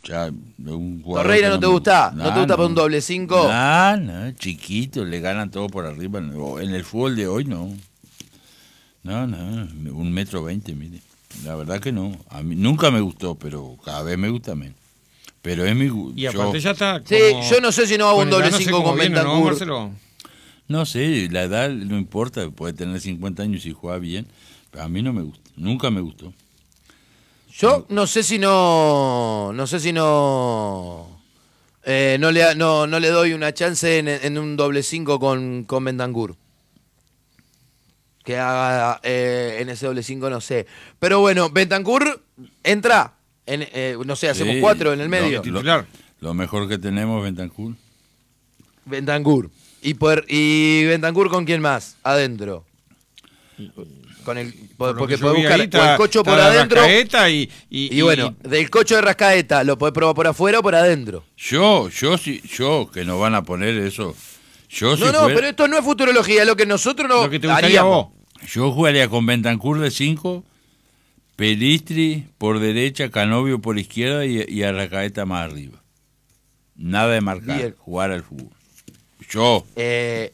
Ya, un jugador Torreira que no te gusta, no te gusta para un no. doble 5. No, chiquito, le ganan todo por arriba. No, en el fútbol de hoy no. No, 1,20 m, mire. La verdad que no. A mí nunca me gustó, pero cada vez me gusta menos. Pero es mi gusto. Y aparte ya está. Sí, yo no sé si no hago un doble 5 con ¿no, Bentancur. Marcelo? No sé, la edad no importa, puede tener 50 años y juega bien, pero a mí no me gusta, nunca me gustó. Yo no sé si no. No sé si no. No le doy una chance en un doble 5 con Bentancur. Que haga en ese doble 5, no sé. Pero bueno, Bentancur entra. No sé, hacemos Sí, 4 en el medio. Lo mejor que tenemos es Bentancur. Bentancur. ¿Y Bentancur con quién más? Adentro. Con el, porque puede buscar o el Cocho por adentro. Y bueno, del Cocho de Rascaeta, ¿lo podés probar por afuera o por adentro? Yo, que nos van a poner eso. Pero esto no es futurología, es lo que nosotros lo que te gustaría haríamos. vos. Yo jugaría con Bentancur de 5, Pelistri por derecha, Canovio por izquierda y Arrascaeta más arriba. Nada de marcar, Bien. jugar al fútbol. Yo. El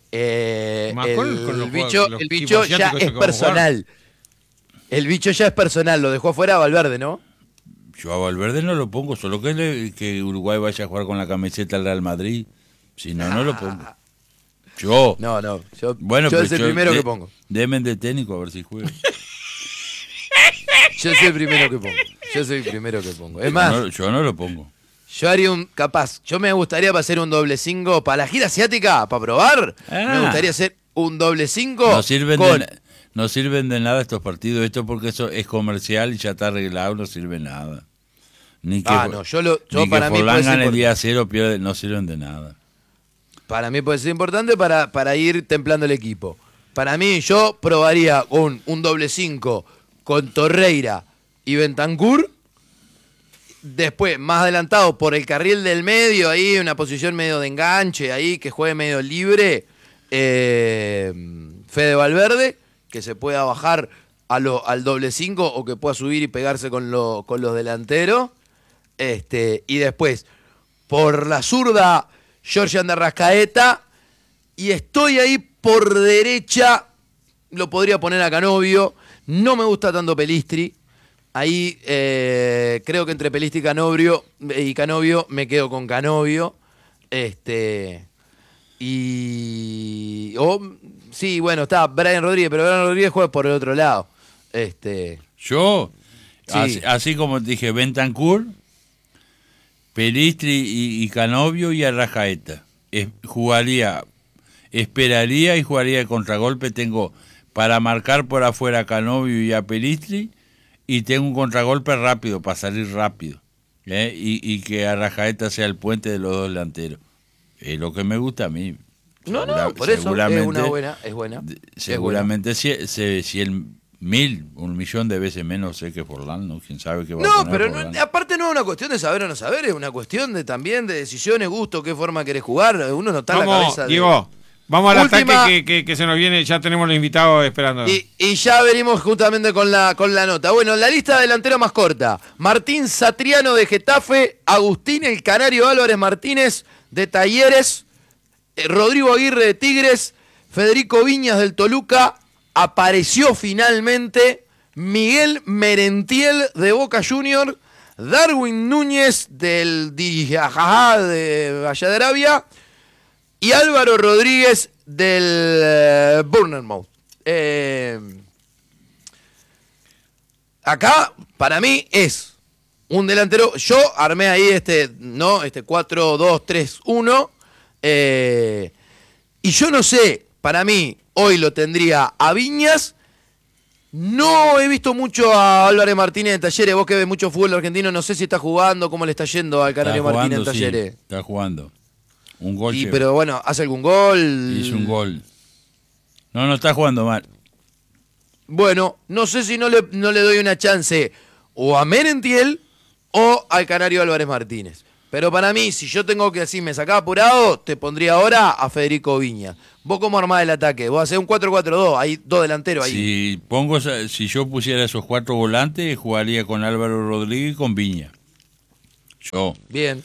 bicho ya es personal. El bicho ya es personal, lo dejó afuera a Valverde, ¿no? Yo a Valverde no lo pongo, solo que Uruguay vaya a jugar con la camiseta del Real Madrid. Si no, no lo pongo. Yo. Yo es el primero que pongo. Demen de técnico a ver si juega. Yo soy el primero que pongo. Es más, yo no lo pongo. yo haría yo me gustaría para hacer un doble 5 para la gira asiática, para probar. Me gustaría hacer un doble 5 no sirven de nada estos partidos, esto porque eso es comercial y ya está arreglado, no sirve de nada. Ni que, para mí puede ser el día 0 pierde, no sirven de nada. Para mí puede ser importante para ir templando el equipo. Para mí, yo probaría un doble 5 con Torreira y Bentancur. Después, más adelantado, por el carril del medio, ahí, una posición medio de enganche, ahí, que juegue medio libre, Fede Valverde, que se pueda bajar al doble 5 o que pueda subir y pegarse con los delanteros. Y después, por la zurda, Georgian de Arrascaeta. Y estoy ahí por derecha, lo podría poner a Canovio. No me gusta tanto Pelistri. Ahí creo que entre Pelistri y Canovio me quedo con Canovio. Sí, bueno, está Brian Rodríguez, pero Brian Rodríguez juega por el otro lado. Yo, sí. así como dije, Bentancur, Pelistri y Canovio y Arrascaeta. Esperaría y jugaría de contragolpe. Tengo para marcar por afuera a Canovio y a Pelistri. Y tengo un contragolpe rápido, para salir rápido. Y que Arrascaeta sea el puente de los dos delanteros. Es lo que me gusta a mí. Por eso es buena. Seguramente si 1.000.000 de veces menos sé que Forlán, ¿no? ¿Quién sabe qué va a poner pero Forlán? aparte no es una cuestión de saber o no saber, es una cuestión también de decisiones, gusto, qué forma querés jugar. Uno no está en la cabeza Diego, vamos al ataque que se nos viene, ya tenemos los invitados esperando. Y ya venimos justamente con la nota. Bueno, la lista de delantero más corta. Martín Satriano de Getafe, Agustín el Canario Álvarez Martínez de Talleres, Rodrigo Aguirre de Tigres, Federico Viñas del Toluca, apareció finalmente Miguel Merentiel de Boca Juniors, Darwin Núñez del Dijajajá de allá de Arabia y Álvaro Rodríguez del Bournemouth. Acá, para mí, es un delantero. Yo armé ahí 4-2-3-1. Y yo no sé, para mí, hoy lo tendría a Viñas. No he visto mucho a Álvarez Martínez de Talleres. Vos que ves mucho fútbol argentino, no sé si está jugando, cómo le está yendo al Canario Martínez en Talleres. Sí, está jugando. Un gol. Pero bueno, ¿hace algún gol? Hizo un gol. No está jugando mal. Bueno, no sé si no le doy una chance o a Merentiel o al Canario Álvarez Martínez. Pero para mí, si yo tengo que decir, me sacaba apurado, te pondría ahora a Federico Viñas. ¿Vos cómo armás el ataque? Vos hacés un 4-4-2, hay dos delanteros ahí. Si yo pusiera esos 4 volantes, jugaría con Álvaro Rodríguez y con Viña. Yo. Bien.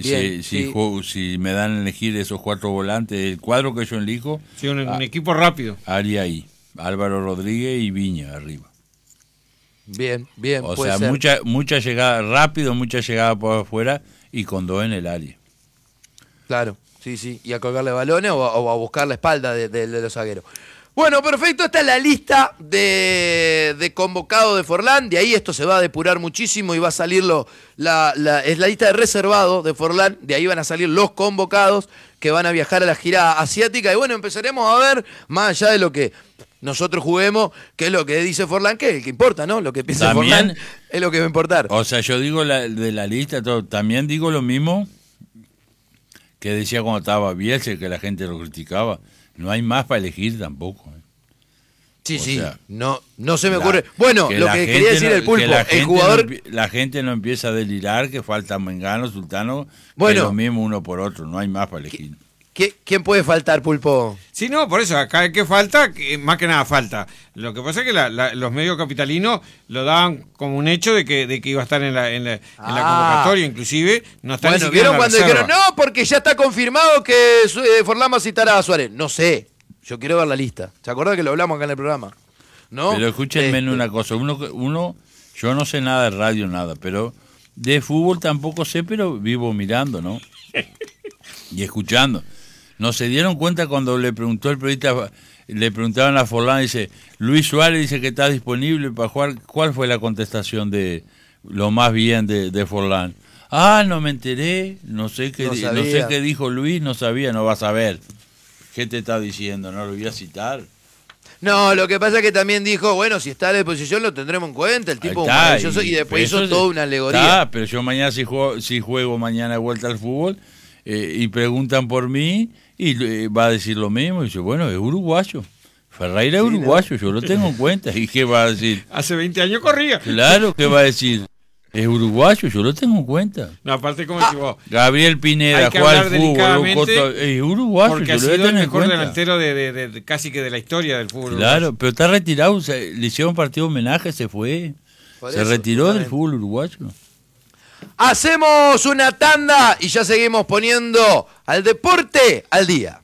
Si me dan a elegir esos 4 volantes, el cuadro que yo elijo. Sí, un equipo rápido. Haría ahí. Álvaro Rodríguez y Viña arriba. Bien. O sea, mucha llegada rápido, mucha llegada por afuera y con 2 en el área. Claro, sí. Y a colgarle balones o a buscar la espalda de los zagueros. Bueno, perfecto. Esta es la lista de convocados de Forlán. De ahí esto se va a depurar muchísimo y va a salir es la lista de reservados de Forlán. De ahí van a salir los convocados que van a viajar a la gira asiática. Y bueno, empezaremos a ver, más allá de lo que nosotros juguemos, qué es lo que dice Forlán, que es el que importa, ¿no? Lo que piensa Forlán es lo que va a importar. O sea, yo digo de la lista, todo, también digo lo mismo que decía cuando estaba Bielsa, que la gente lo criticaba. No hay más para elegir tampoco. Sí, sea, no se me ocurre. Bueno, lo que quería decir el Pulpo, el jugador... la gente no empieza a delirar que falta Mengano, Sultano, bueno, que es lo mismo uno por otro, no hay más para elegir. ¿Quién puede faltar, Pulpo? Sí, no, por eso, acá que falta, más que nada falta. Lo que pasa es que los medios capitalinos lo daban como un hecho de que iba a estar en la convocatoria, inclusive no está. Bueno, ¿vieron cuando dijeron, no, porque ya está confirmado que Forlán va a citar a Suárez? No sé, yo quiero ver la lista. ¿Se acuerdan que lo hablamos acá en el programa? ¿No? Pero escúchenme una cosa, uno, yo no sé nada de radio, nada, pero de fútbol tampoco sé, pero vivo mirando, ¿no? Y escuchando. ¿No se dieron cuenta cuando le preguntó el periodista, le preguntaban a Forlán, dice, Luis Suárez dice que está disponible para jugar? ¿Cuál fue la contestación de lo más bien de Forlán? No me enteré, no sé qué dijo Luis, no sabía, no vas a ver. ¿Qué te está diciendo? ¿No lo voy a citar? No, lo que pasa es que también dijo, bueno, si está a disposición lo tendremos en cuenta, el tipo maravilloso, y después hizo toda una alegoría. Pero yo mañana si juego mañana de vuelta al fútbol y preguntan por mí y va a decir lo mismo, y dice, bueno, es uruguayo. Ferreira es uruguayo, yo lo tengo en cuenta. ¿Y qué va a decir? Hace 20 años corría. Claro, ¿qué va a decir? Es uruguayo, yo lo tengo en cuenta. No, aparte, como decís vos, Gabriel Pineda, juega al fútbol, es uruguayo, porque yo ha lo sido tengo el en mejor cuenta. delantero de casi que de la historia del fútbol. Claro, uruguayo. pero está retirado, le hicieron partido de homenaje, se fue. Se retiró del fútbol uruguayo. Hacemos una tanda y ya seguimos poniendo al deporte al día.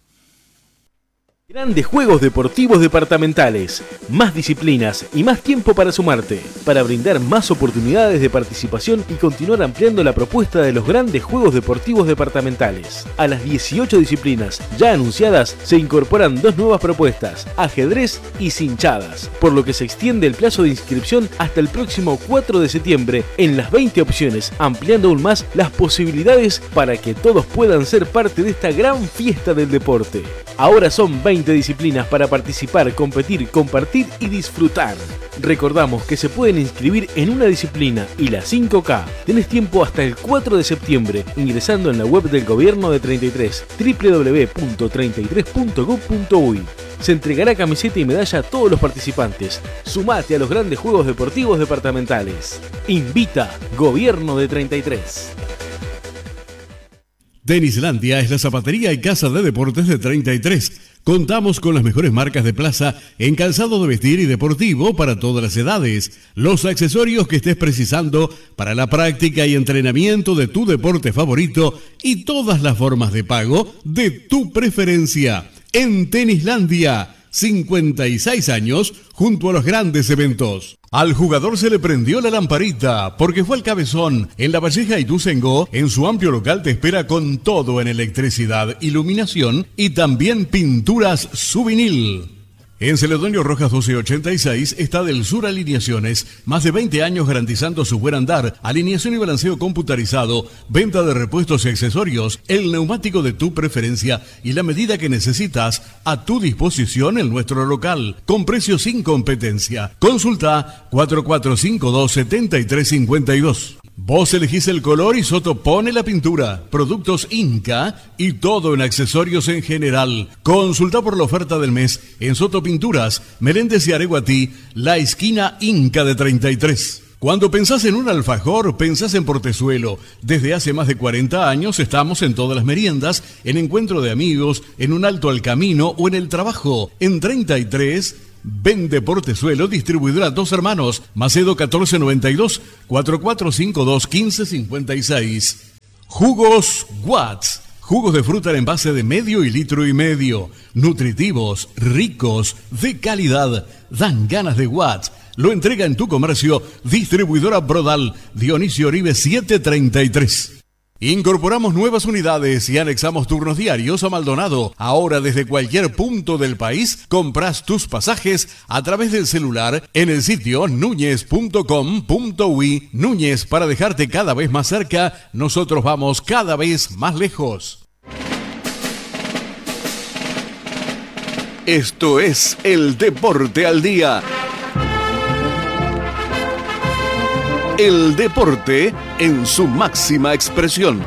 Grandes Juegos Deportivos Departamentales, más disciplinas y más tiempo para sumarte, para brindar más oportunidades de participación y continuar ampliando la propuesta de los Grandes Juegos Deportivos Departamentales. A las 18 disciplinas ya anunciadas se incorporan 2 nuevas propuestas, ajedrez y cinchadas, por lo que se extiende el plazo de inscripción hasta el próximo 4 de septiembre en las 20 opciones, ampliando aún más las posibilidades para que todos puedan ser parte de esta gran fiesta del deporte. Ahora son 20 disciplinas para participar, competir, compartir y disfrutar. Recordamos que se pueden inscribir en una disciplina y la 5K. Tenés tiempo hasta el 4 de septiembre ingresando en la web del Gobierno de 33, www.33.gov.uy. Se entregará camiseta y medalla a todos los participantes. Sumate a los Grandes Juegos Deportivos Departamentales. Invita Gobierno de 33. Tenislandia es la zapatería y casa de deportes de 33. Contamos con las mejores marcas de plaza en calzado de vestir y deportivo para todas las edades. Los accesorios que estés precisando para la práctica y entrenamiento de tu deporte favorito y todas las formas de pago de tu preferencia. En Tenislandia, 56 años junto a los grandes eventos. Al jugador se le prendió la lamparita porque fue al Cabezón. En La Valleja y Ituzaingó, en su amplio local te espera con todo en electricidad, iluminación y también pinturas Souvenir. En Celedonio Rojas 1286 está Del Sur Alineaciones, más de 20 años garantizando su buen andar, alineación y balanceo computarizado, venta de repuestos y accesorios, el neumático de tu preferencia y la medida que necesitas a tu disposición en nuestro local, con precios sin competencia. Consulta 4452-7352. Vos elegís el color y Soto pone la pintura. Productos Inca y todo en accesorios en general. Consulta por la oferta del mes en Soto Pinturas, Meléndez y Areguatí, la esquina Inca de 33. Cuando pensás en un alfajor, pensás en Portezuelo. Desde hace más de 40 años estamos en todas las meriendas, en encuentro de amigos, en un alto al camino o en el trabajo. En 33 Vende Portezuelo, distribuidora Dos Hermanos, Macedo 1492, 4452-1556. Jugos Watts. Jugos de fruta en envase de medio y litro y medio. Nutritivos, ricos, de calidad. Dan ganas de Watts. Lo entrega en tu comercio. Distribuidora Brodal, Dionisio Oribe 733. Incorporamos nuevas unidades y anexamos turnos diarios a Maldonado. Ahora desde cualquier punto del país compras tus pasajes a través del celular en el sitio nuñez.com.uy. Núñez, para dejarte cada vez más cerca, nosotros vamos cada vez más lejos. Esto es el Deporte al Día. El deporte en su máxima expresión.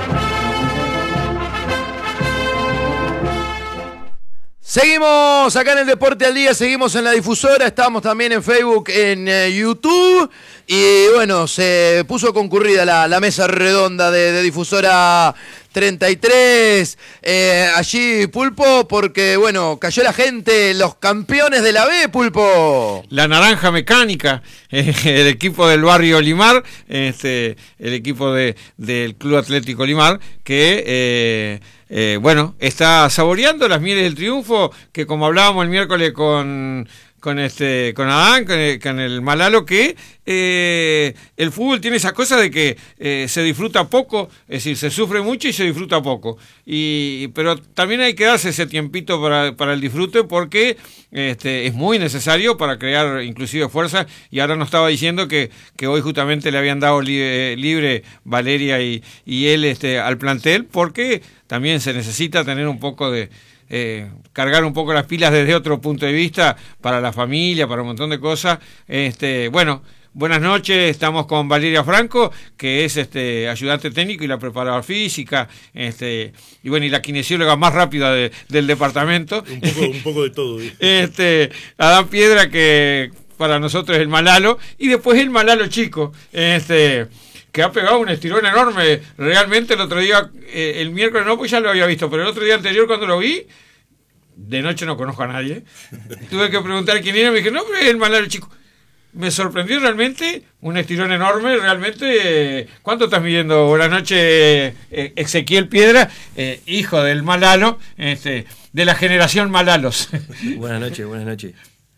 Seguimos acá en el Deporte al Día, seguimos en la difusora, estamos también en Facebook, en YouTube. Y bueno, se puso concurrida la mesa redonda de difusora 33. Allí, Pulpo, porque bueno, cayó la gente, los campeones de la B, Pulpo. La Naranja Mecánica, el equipo del barrio Limar, el equipo del Club Atlético Limar, que bueno, está saboreando las mieles del triunfo, que como hablábamos el miércoles con Adán, con el Malalo, que el fútbol tiene esa cosa de que se disfruta poco, es decir, se sufre mucho y se disfruta poco. Pero también hay que darse ese tiempito para el disfrute, porque es muy necesario para crear inclusive fuerza. Y ahora nos estaba diciendo que hoy justamente le habían dado libre Valeria y él al plantel, porque también se necesita tener un poco de... cargar un poco las pilas desde otro punto de vista para la familia, para un montón de cosas. Bueno, buenas noches, estamos con Valeria Franco, que es ayudante técnico y la preparadora física, y bueno, y la kinesióloga más rápida del departamento. Un poco de todo. Adán Piedra, que para nosotros es el Malalo, y después el Malalo chico, que ha pegado un estirón enorme. Realmente el otro día, el miércoles no, pues ya lo había visto, pero el otro día anterior cuando lo vi, de noche no conozco a nadie, tuve que preguntar quién era, me dije, no, pero es el Malalo chico. Me sorprendió realmente, un estirón enorme, realmente. ¿Cuánto estás midiendo? Buenas noches, Ezequiel Piedra, hijo del Malalo, de la generación Malalos. Buenas noches, buenas noches.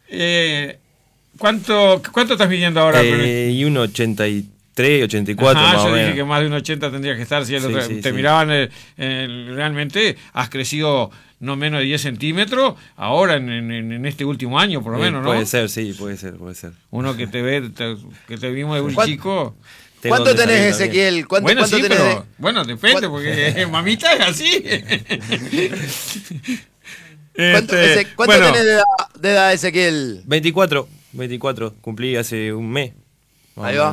¿Cuánto estás midiendo ahora? Y 1,83, 84 más o menos. Yo dije que más de un 80 tendría que estar. Si te miraban, realmente has crecido no menos de 10 centímetros ahora en este último año, por lo menos, ¿no? Puede ser, sí, puede ser. Uno que te ve, que te vimos de un chico. ¿Cuánto tenés, Ezequiel? Bueno, ¿cuánto sí, tenés pero bueno, depende, porque mamita es así. ¿Cuánto tenés de edad, Ezequiel? 24, cumplí hace un mes. Ahí va.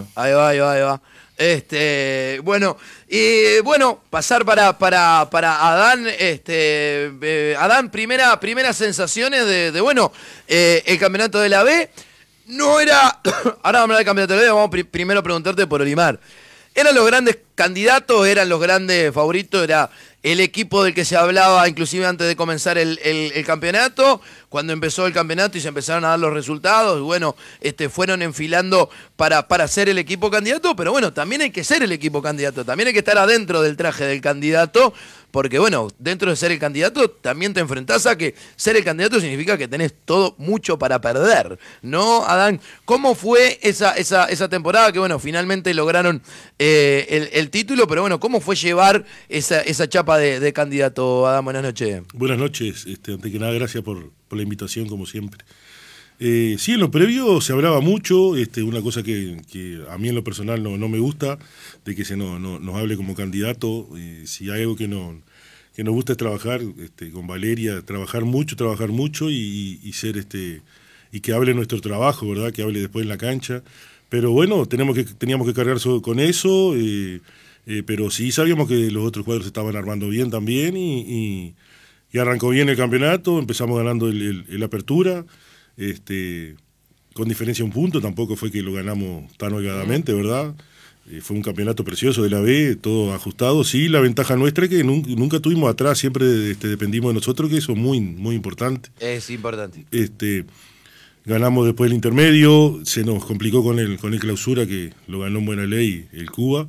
Bueno, pasar para Adán. Adán, primeras sensaciones de el campeonato de la B. No era. Ahora vamos a hablar del campeonato de la B. Vamos primero a preguntarte por Olimar. ¿Eran los grandes candidatos? ¿Eran los grandes favoritos? ¿Era el equipo del que se hablaba inclusive antes de comenzar el campeonato? Cuando empezó el campeonato y se empezaron a dar los resultados, bueno, fueron enfilando para ser el equipo candidato, pero bueno, también hay que ser el equipo candidato, también hay que estar adentro del traje del candidato, porque bueno, dentro de ser el candidato también te enfrentás a que ser el candidato significa que tenés mucho para perder, ¿no, Adán? ¿Cómo fue esa temporada que bueno, finalmente lograron el título, pero bueno, ¿cómo fue llevar esa chapa de candidato, Adán? Buenas noches. Buenas noches, antes que nada, gracias por la invitación, como siempre. Sí, en lo previo se hablaba mucho, una cosa que a mí en lo personal no me gusta, de que se nos hable como candidato. Si hay algo que nos gusta es trabajar con Valeria, trabajar mucho y ser y que hable nuestro trabajo, ¿verdad? Que hable después en la cancha. Pero bueno, teníamos que cargar con eso, pero sí sabíamos que los otros cuadros se estaban armando bien también y arrancó bien el campeonato, empezamos ganando el apertura, con diferencia un punto, tampoco fue que lo ganamos tan holgadamente, ¿verdad? Fue un campeonato precioso de la B, todo ajustado. Sí, la ventaja nuestra es que nunca tuvimos atrás, siempre dependimos de nosotros, que eso es muy, muy importante. Es importante. ganamos después el intermedio, se nos complicó con el clausura, que lo ganó en buena ley el Cuba,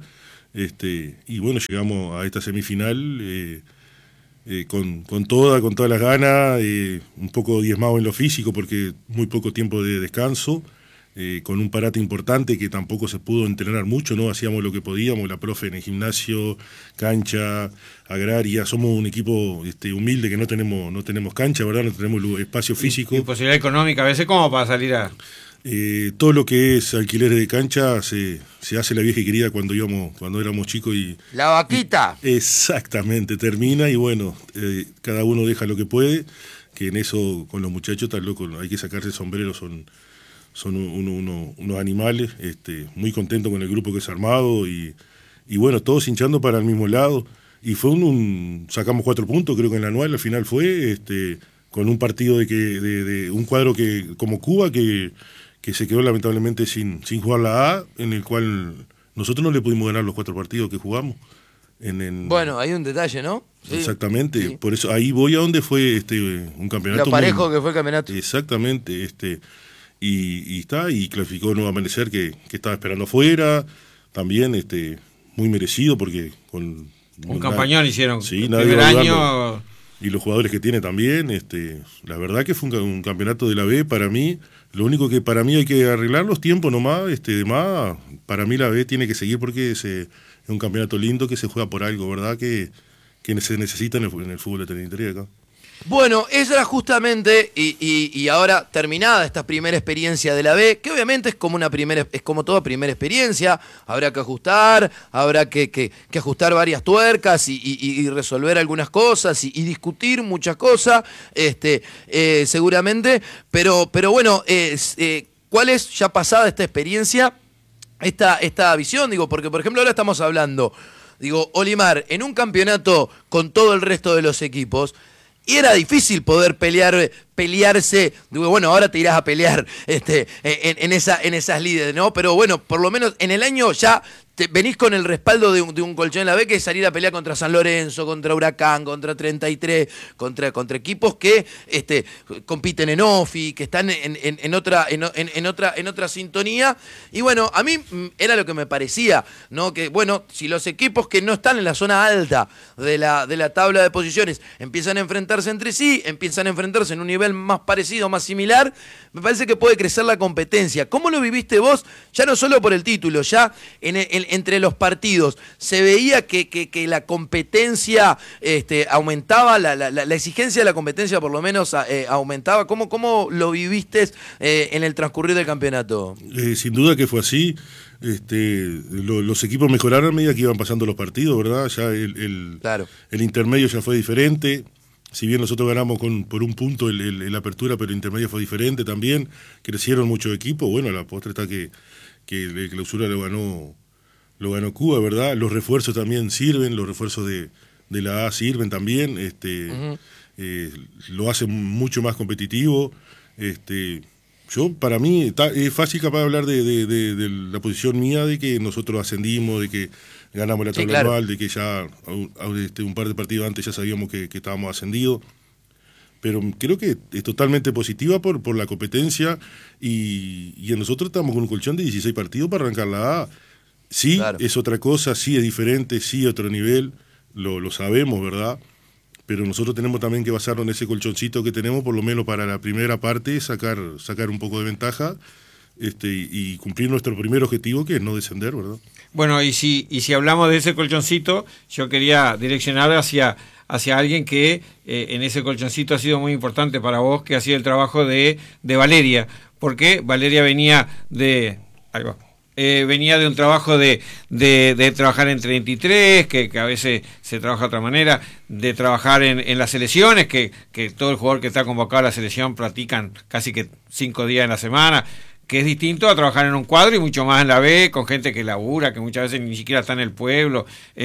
y bueno, llegamos a esta semifinal con todas las ganas, un poco diezmado en lo físico porque muy poco tiempo de descanso, con un parate importante que tampoco se pudo entrenar mucho, ¿no? Hacíamos lo que podíamos, la profe en el gimnasio, cancha, agraria, somos un equipo humilde que no tenemos cancha, ¿verdad? No tenemos espacio físico. Y posibilidad económica, a veces como para salir a... Todo lo que es alquileres de cancha se hace la vieja y querida cuando éramos chicos y... La vaquita. Exactamente, termina y bueno, cada uno deja lo que puede, que en eso con los muchachos está loco, hay que sacarse el sombrero, son unos animales, muy contentos con el grupo que se ha armado y bueno, todos hinchando para el mismo lado. Y fue sacamos 4 puntos, creo que en la anual al final fue, con un partido de un cuadro que como Cuba que se quedó lamentablemente sin jugar la A, en el cual nosotros no le pudimos ganar los 4 partidos que jugamos. Bueno, hay un detalle, ¿no? Sí. Exactamente, Sí. Por eso ahí voy a donde fue un campeonato. Lo parejo que fue el campeonato. Exactamente, y clasificó Nuevo Amanecer que estaba esperando afuera, también muy merecido porque con un campañón hicieron. Sí, el nadie primer va a año. dudarlo. Y los jugadores que tiene también, la verdad que fue un campeonato de la B para mí. Lo único que para mí hay que arreglar los tiempos nomás, para mí la B tiene que seguir porque es un campeonato lindo que se juega por algo, ¿verdad? Que se necesita en el fútbol de Trinitaria acá. Bueno, esa era justamente, y ahora terminada esta primera experiencia de la B, que obviamente es como toda primera experiencia, habrá que ajustar, habrá que ajustar varias tuercas y resolver algunas cosas y discutir muchas cosas, seguramente, pero bueno, ¿cuál es ya pasada esta experiencia, esta visión? Digo, porque por ejemplo ahora estamos hablando, Olimar, en un campeonato con todo el resto de los equipos, y era difícil poder pelearse, bueno, ahora te irás a pelear en esas líderes, ¿no? Pero bueno, por lo menos en el año ya venís con el respaldo de un colchón en la B, que es salir a pelear contra San Lorenzo, contra Huracán, contra 33, contra equipos que compiten en OFI, que están en otra sintonía. Y bueno, a mí era lo que me parecía, ¿no? Que bueno, si los equipos que no están en la zona alta de la tabla de posiciones empiezan a enfrentarse entre sí, empiezan a enfrentarse en un nivel más parecido, más similar, me parece que puede crecer la competencia. ¿Cómo lo viviste vos? Ya no solo por el título, ya entre los partidos. ¿Se veía que la competencia aumentaba, la exigencia de la competencia por lo menos aumentaba? ¿Cómo lo viviste en el transcurrir del campeonato? Sin duda que fue así. Los equipos mejoraron a medida que iban pasando los partidos, ¿verdad? Ya Claro. El intermedio ya fue diferente. Si bien nosotros ganamos por un punto el apertura, pero el intermedio fue diferente también. Crecieron muchos equipos. Bueno, la postre está que el clausura lo ganó Cuba, ¿verdad? Los refuerzos también sirven, los refuerzos de la A sirven también. Lo hacen mucho más competitivo. Para mí, es fácil capaz de hablar de la posición mía, de que nosotros ascendimos, de que ganamos la tabla anual, de que ya un par de partidos antes ya sabíamos que estábamos ascendidos. Pero creo que es totalmente positiva por la competencia y nosotros estamos con un colchón de 16 partidos para arrancar la A. Sí, claro. Es otra cosa, sí es diferente, sí otro nivel, lo sabemos, ¿verdad? Pero nosotros tenemos también que basarnos en ese colchoncito que tenemos, por lo menos para la primera parte, sacar un poco de ventaja y cumplir nuestro primer objetivo, que es no descender, ¿verdad? Bueno, y si hablamos de ese colchoncito, yo quería direccionar hacia alguien que en ese colchoncito ha sido muy importante para vos, que ha sido el trabajo de Valeria, porque Valeria venía de un trabajo de trabajar en 33, que a veces se trabaja de otra manera, de trabajar en las selecciones, que todo el jugador que está convocado a la selección practican casi que 5 días en la semana, que es distinto a trabajar en un cuadro y mucho más en la B, con gente que labura, que muchas veces ni siquiera está en el pueblo.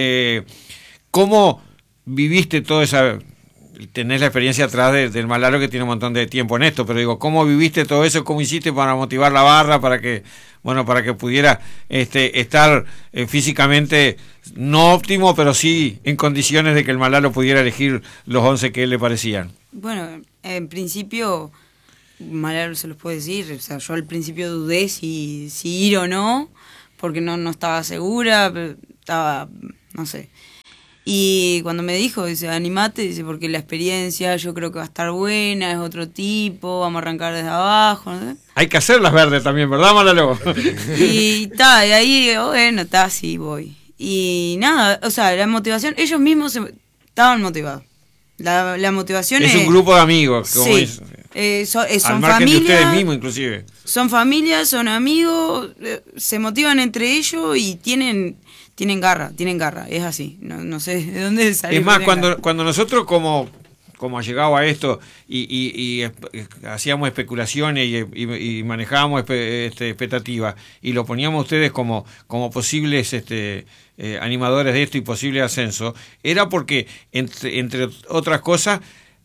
¿Cómo viviste todo esa... Tenés la experiencia atrás del Malalo, que tiene un montón de tiempo en esto, pero digo, ¿cómo viviste todo eso? ¿Cómo hiciste para motivar la barra, para que pudiera estar físicamente no óptimo, pero sí en condiciones de que el Malalo pudiera elegir los 11 que él le parecían? Bueno, en principio Malaro se los puede decir, o sea, yo al principio dudé si ir o no, porque no estaba segura, pero estaba, no sé. Y cuando me dijo, dice, animate, dice, porque la experiencia yo creo que va a estar buena, es otro tipo, vamos a arrancar desde abajo, no sé. Hay que hacerlas verdes también, ¿verdad, Malalo? Y ahí, bueno, sí, voy. Y nada, o sea, la motivación, ellos mismos estaban motivados. La motivación es un grupo de amigos, como sí, son son familias. De ustedes familias, mismos, inclusive. Son familias, son amigos, se motivan entre ellos y tienen garra, es así. No sé de dónde salió. Es más, cuando nosotros como llegado a esto y hacíamos especulaciones y manejábamos expectativas y lo poníamos a ustedes como posibles animadores de esto y posible ascenso, era porque, entre otras cosas,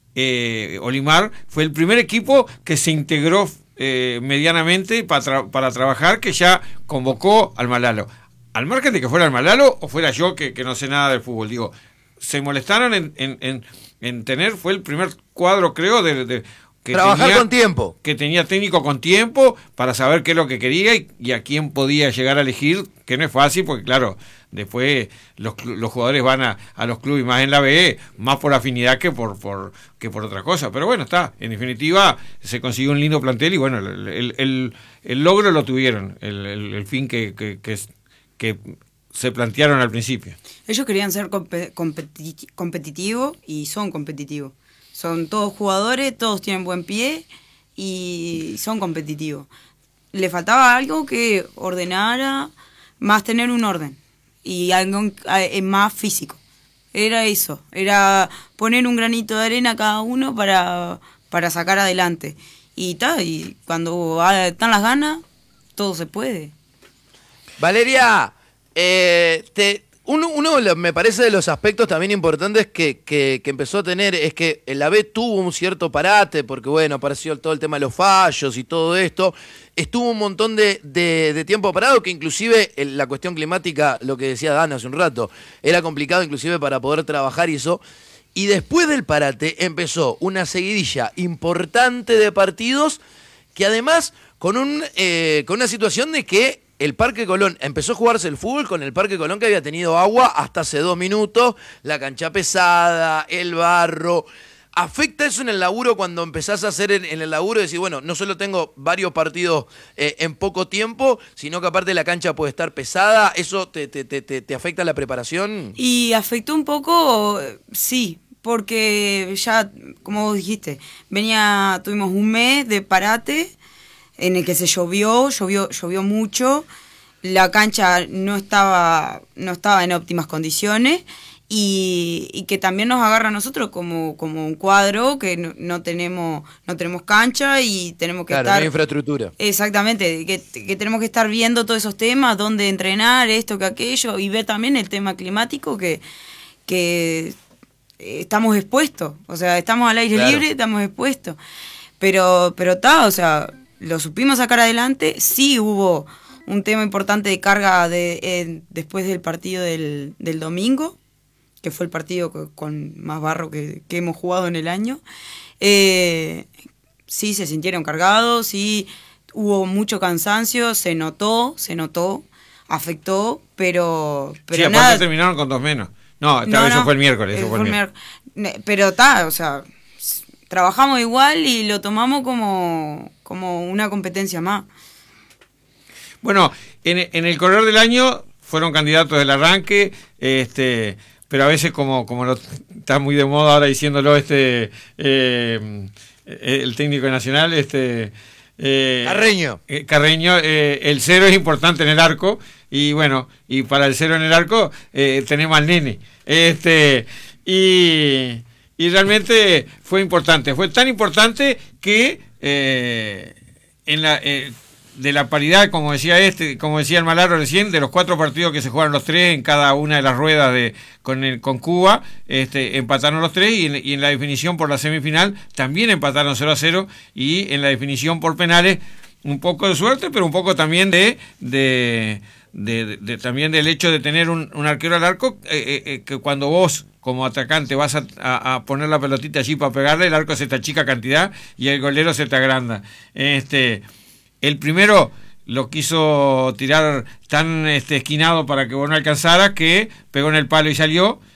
Olimar fue el primer equipo que se integró medianamente para trabajar, que ya convocó al Malalo. Al margen de que fuera el Malalo o fuera yo que no sé nada del fútbol, digo, se molestaron en tener, fue el primer cuadro, creo, que trabajar con tiempo. Que tenía técnico con tiempo para saber qué es lo que quería y a quién podía llegar a elegir, que no es fácil, porque claro, después los jugadores van a los clubes más en la B, más por afinidad que por otra cosa. Pero bueno, en definitiva se consiguió un lindo plantel y bueno, el logro lo tuvieron, el fin que se plantearon al principio. Ellos querían ser competitivos y son competitivos. Son todos jugadores, todos tienen buen pie y son competitivos. Le faltaba algo que ordenara, más tener un orden y algo más físico. Era eso, era poner un granito de arena cada uno para sacar adelante. Y cuando están las ganas, todo se puede. Valeria, uno me parece de los aspectos también importantes que empezó a tener es que la B tuvo un cierto parate, porque bueno, apareció todo el tema de los fallos y todo esto. Estuvo un montón de tiempo parado, que inclusive la cuestión climática, lo que decía Dan hace un rato, era complicado inclusive para poder trabajar y eso. Y después del parate empezó una seguidilla importante de partidos que además con una situación de que el Parque Colón, empezó a jugarse el fútbol con el Parque Colón, que había tenido agua hasta hace 2 minutos, la cancha pesada, el barro. ¿Afecta eso en el laburo cuando empezás a hacer en el laburo? Decir, bueno, no solo tengo varios partidos en poco tiempo, sino que aparte la cancha puede estar pesada. ¿Eso te afecta la preparación? Y afectó un poco, sí, porque ya, como vos dijiste, tuvimos un mes de parate, en el que llovió mucho, la cancha no estaba en óptimas condiciones y que también nos agarra a nosotros como un cuadro que no tenemos cancha y tenemos que estar... no hay infraestructura. Exactamente, que tenemos que estar viendo todos esos temas, dónde entrenar, esto que aquello, y ver también el tema climático que estamos expuestos, o sea, estamos al aire libre, estamos expuestos, pero o sea... Lo supimos sacar adelante. Sí hubo un tema importante de carga después del partido del domingo, que fue el partido con más barro que hemos jugado en el año. Sí se sintieron cargados, sí hubo mucho cansancio, se notó, afectó, pero sí, aparte nada. Terminaron con 2 menos. No, eso fue el miércoles. Pero o sea, trabajamos igual y lo tomamos como una competencia más. Bueno, en el correr del año fueron candidatos del arranque, pero a veces como está muy de moda ahora diciéndolo el técnico nacional, Carreño, el 0 es importante en el arco, y bueno, y para el 0 en el arco tenemos al nene. Y realmente fue importante. Fue tan importante que de la paridad, como decía el Malaro recién, de los 4 partidos que se jugaron los 3 en cada una de las ruedas con Cuba, empataron los 3 y en la definición por la semifinal también empataron 0-0, y en la definición por penales un poco de suerte, pero un poco también de también del hecho de tener un arquero al arco, que cuando vos como atacante vas a poner la pelotita allí para pegarle, el arco se te achica cantidad y el golero se te agranda. El primero lo quiso tirar tan esquinado para que vos no alcanzaras, que pegó en el palo y salió.